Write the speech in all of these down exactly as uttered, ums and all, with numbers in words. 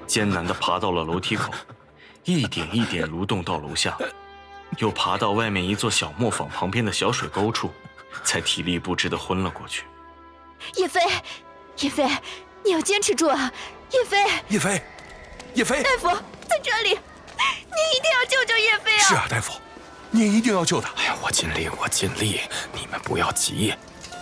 艰难地爬到了楼梯口，一点一点蠕动到楼下，又爬到外面一座小磨坊旁边的小水沟处，才体力不支地昏了过去。 叶飞，叶飞，你要坚持住啊！叶飞， 叶飞，叶飞， 大夫在这里，你一定要救救叶飞啊！ 是啊，大夫，你一定要救他。 哎呀，我尽力，我尽力，你们不要急。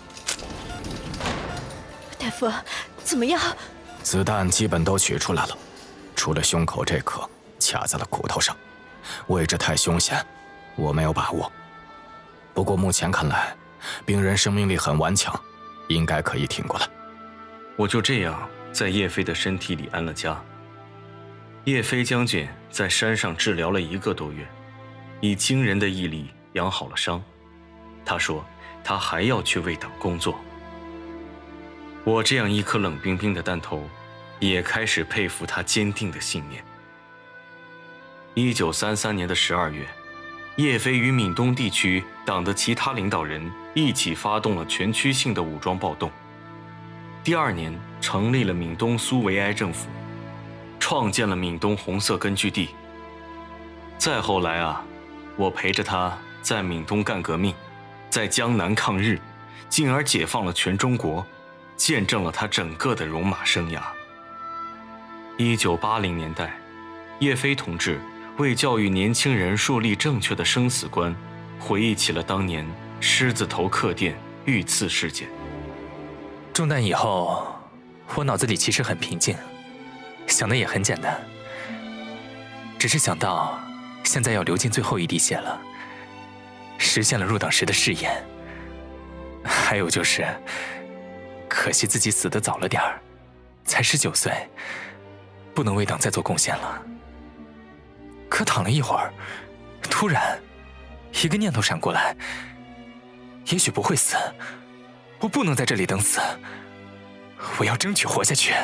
大夫，怎么样？ 子弹基本都取出来了，除了胸口这颗卡在了骨头上，位置太凶险，我没有把握。不过目前看来，病人生命力很顽强，应该可以挺过来。 我就这样在叶飞的身体里安了家。叶飞将军在山上治疗了一个多月，以惊人的毅力养好了伤。他说他还要去为党工作。我这样一颗冷冰冰的弹头，也开始佩服他坚定的信念。一九三三年的十二月，叶飞与闽东地区党的其他领导人一起发动了全区性的武装暴动。第二年，成立了闽东苏维埃政府，创建了闽东红色根据地。再后来啊，我陪着他在闽东干革命，在江南抗日，进而解放了全中国，见证了他整个的戎马生涯。一九八零年代，叶飞同志为教育年轻人树立正确的生死观，回忆起了当年狮子头客店遇刺事件。 中弹以后，我脑子里其实很平静，想的也很简单，只是想到现在要流尽最后一滴血了，实现了入党时的誓言。还有就是，可惜自己死得早了点儿，才十九岁，不能为党再做贡献了。可躺了一会儿，突然一个念头闪过来，也许不会死，我不能在这里等死，我要争取活下去。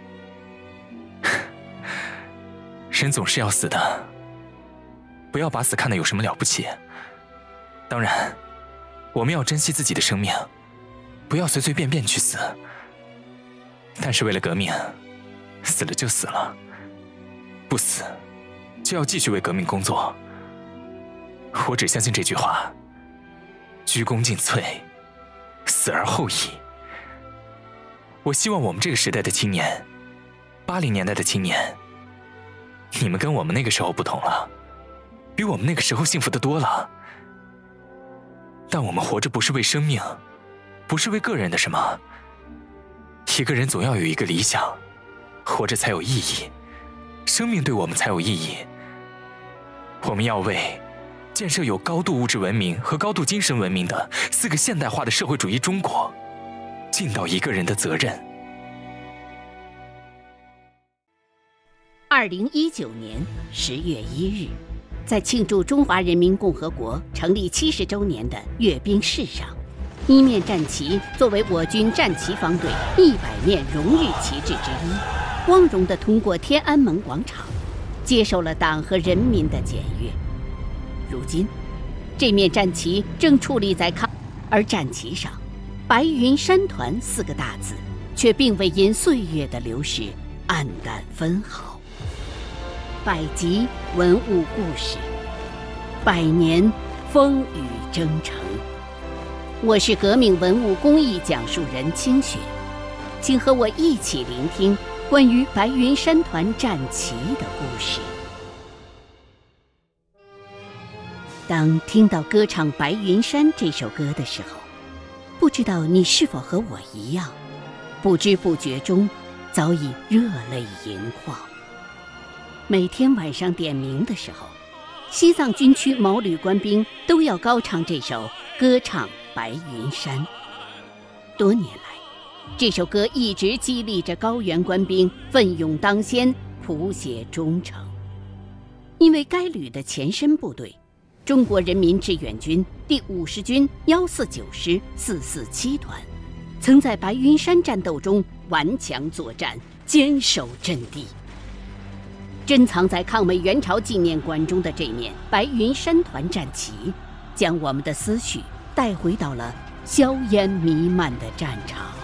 人总是要死的，不要把死看得有什么了不起。当然，我们要珍惜自己的生命，不要随随便便去死。但是为了革命，死了就死了，不死就要继续为革命工作。我只相信这句话：鞠躬尽瘁，死而后已。我希望我们这个时代的青年，八零年代的青年，你们跟我们那个时候不同了，比我们那个时候幸福得多了。但我们活着不是为生命，不是为个人的什么。一个人总要有一个理想，活着才有意义，生命对我们才有意义。我们要为建设有高度物质文明和高度精神文明的四个现代化的社会主义中国尽到一个人的责任。 二零一九年十月一日，在庆祝中华人民共和国成立七十周年的阅兵式上，一面战旗作为我军战旗方队一百面荣誉旗帜之一，光荣地通过天安门广场，接受了党和人民的检阅。如今，这面战旗正矗立在抗，而战旗上“白云山团”四个大字，却并未因岁月的流逝黯淡分毫。百集文物故事，百年风雨征程。我是革命文物工艺讲述人清雪，请和我一起聆听关于白云山团战旗的故事。当听到歌唱《白云山》这首歌的时候，不知道你是否和我一样，不知不觉中早已热泪盈眶。每天晚上点名的时候，西藏军区毛旅官兵都要高唱这首歌唱《白云山》。多年来，这首歌一直激励着高原官兵奋勇当先，谱写忠诚。因为该旅的前身部队中国人民志愿军第五十军一四九师四四七团，曾在白云山战斗中顽强作战，坚守阵地。珍藏在抗美援朝纪念馆中的这面白云山团战旗，将我们的思绪带回到了硝烟弥漫的战场。